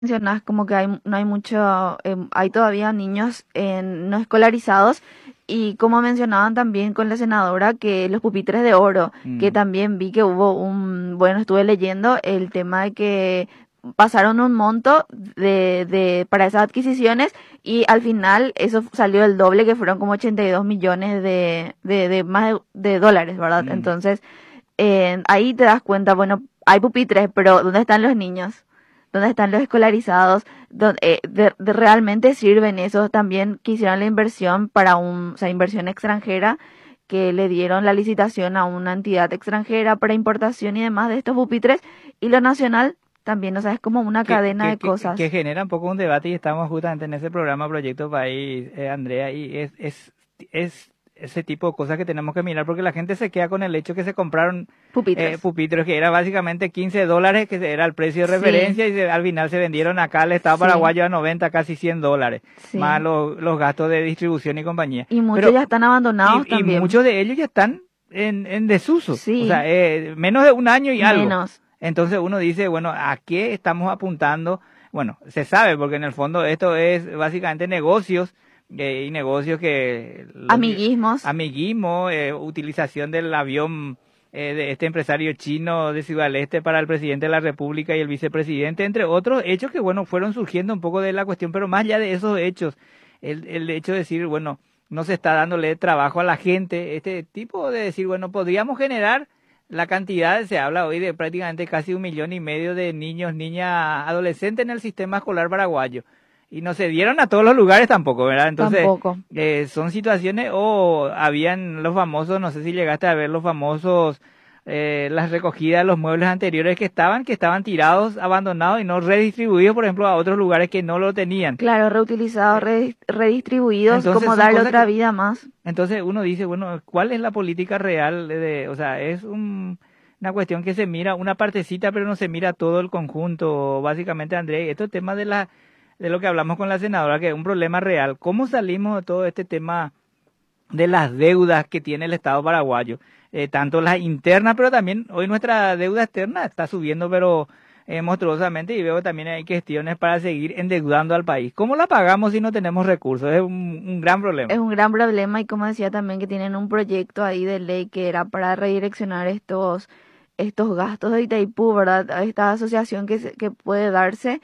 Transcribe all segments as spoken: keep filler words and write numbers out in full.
Mencionas como que hay, no hay mucho, em, hay todavía niños en- no escolarizados y como mencionaban también con la senadora que los pupitres de oro, que Mm, también vi que hubo un, bueno, estuve leyendo el tema de que pasaron un monto de, de, para esas adquisiciones y al final eso salió el doble, que fueron como ochenta y dos millones de, de, de más de, de dólares, ¿verdad? mm. Entonces, eh, ahí te das cuenta, bueno, hay pupitres, pero ¿dónde están los niños? ¿Dónde están los escolarizados? ¿Dónde, eh, de, de realmente sirven esos también que hicieron la inversión para un, o sea, inversión extranjera, que le dieron la licitación a una entidad extranjera para importación y demás de estos pupitres, y lo nacional también, o sea, es como una Que, cadena que, de que, que cosas. genera un poco un debate y estamos justamente en ese programa Proyecto País, eh, Andrea, y es, es, es ese tipo de cosas que tenemos que mirar porque la gente se queda con el hecho que se compraron eh, Pupitres. pupitres que era básicamente quince dólares, que era el precio de Sí, referencia y se- al final se vendieron acá al Estado sí, paraguayo a noventa, casi cien dólares, más sí. los, los gastos de distribución y compañía. Y muchos Pero, ya están abandonados y, y también. muchos de ellos ya están en, en desuso, o sea, Sí, eh, menos de un año y algo. menos. Entonces uno dice, bueno, ¿a qué estamos apuntando? Bueno, se sabe, porque en el fondo esto es básicamente negocios, eh, y negocios que los que- Amiguismos. amiguismo, eh, utilización del avión eh, de este empresario chino de Ciudad del Este para el presidente de la República y el vicepresidente, entre otros hechos que, bueno, fueron surgiendo un poco de la cuestión, pero más allá de esos hechos, el, el hecho de decir, bueno, no se está dándole trabajo a la gente, este tipo de decir, bueno, podríamos generar la cantidad, se habla hoy de prácticamente casi un millón y medio de niños, niñas, adolescentes en el sistema escolar paraguayo. Y no se dieron a todos los lugares tampoco, ¿verdad? Entonces, Tampoco. eh, son situaciones, o habían los famosos, no sé si llegaste a ver los famosos, eh, las recogidas de los muebles anteriores que estaban, que estaban tirados, abandonados y no redistribuidos, por ejemplo, a otros lugares que no lo tenían. Claro, reutilizados, Eh, re- redistribuidos, entonces como son darle cosas otra que, vida más. entonces uno dice, bueno, ¿cuál es la política real de, o sea, es un, una cuestión que se mira una partecita, pero no se mira todo el conjunto, básicamente, André, esto es tema de la, de lo que hablamos con la senadora, que es un problema real. ¿Cómo salimos de todo este tema de las deudas que tiene el Estado paraguayo? Eh, tanto las internas, pero también hoy nuestra deuda externa está subiendo, pero eh, monstruosamente, y veo que también hay cuestiones para seguir endeudando al país. ¿Cómo la pagamos si no tenemos recursos? Es un, un gran Es problema. un gran problema y como decía también que tienen un proyecto ahí de ley que era para redireccionar estos, estos gastos de Itaipú, ¿verdad? A esta asociación que, se- que puede darse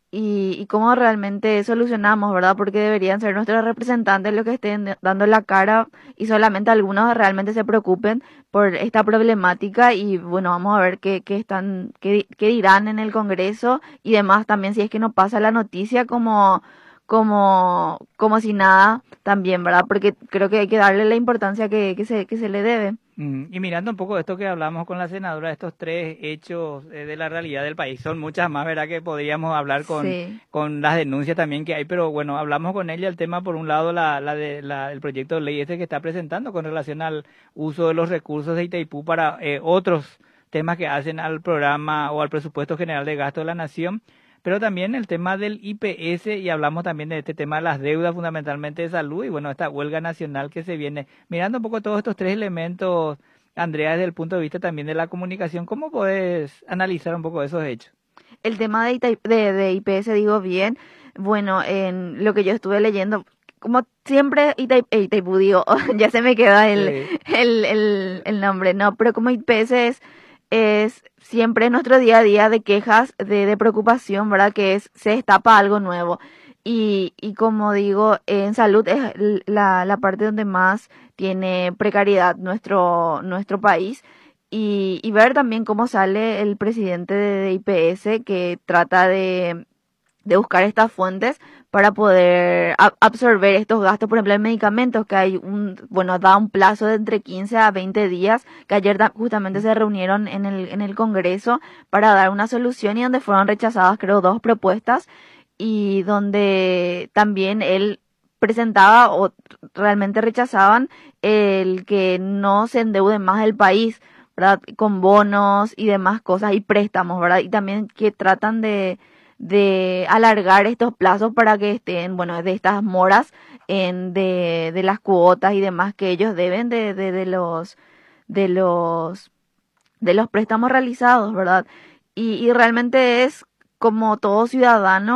y, y cómo realmente solucionamos, ¿verdad? Porque deberían ser nuestros representantes los que estén de- dando la cara y solamente algunos realmente se preocupen por esta problemática y bueno, vamos a ver qué, qué están, qué, di- qué dirán en el Congreso y demás también si es que no pasa la noticia como, como, como si nada también, ¿verdad? Porque creo que hay que darle la importancia que, que se, que se le debe. Mm, Y mirando un poco esto que hablamos con la senadora, estos tres hechos eh, de la realidad del país, son muchas más, ¿verdad? Que podríamos hablar con, Sí. con las denuncias también que hay, pero bueno, hablamos con ella el tema, por un lado, la, la de, la, el proyecto de ley este que está presentando con relación al uso de los recursos de Itaipú para eh, otros temas que hacen al programa o al presupuesto general de gasto de la nación, pero también el tema del I P S, y hablamos también de este tema de las deudas fundamentalmente de salud y bueno, esta huelga nacional que se viene. Mirando un poco todos estos tres elementos, Andrea, desde el punto de vista también de la comunicación, ¿cómo puedes analizar un poco esos hechos? El tema de, Itai- de, de I P S, digo bien, bueno, en lo que yo estuve leyendo, como siempre Itai- eh, Itaipú, digo, ya se me queda el, Sí. el, el, el nombre, no, pero como I P S es, es siempre nuestro día a día de quejas, de, de preocupación, ¿verdad? Que es, se destapa algo nuevo. Y, y como digo, en salud es l- la, la parte donde más tiene precariedad nuestro, nuestro país y, y ver también cómo sale el presidente de, de I P S que trata de, de buscar estas fuentes para poder a- absorber estos gastos, por ejemplo, en medicamentos, que hay un, bueno, da un plazo de entre quince a veinte días, que ayer da- justamente se reunieron en el, en el Congreso para dar una solución y donde fueron rechazadas, creo, dos propuestas y donde también él presentaba o realmente rechazaban el que no se endeude más el país, ¿verdad? Con bonos y demás cosas y préstamos, ¿verdad? Y también que tratan de, de alargar estos plazos para que estén, bueno, de estas moras en, de, de las cuotas y demás que ellos deben de, de, de los, de los, de los préstamos realizados, ¿verdad? Y, y realmente es como todo ciudadano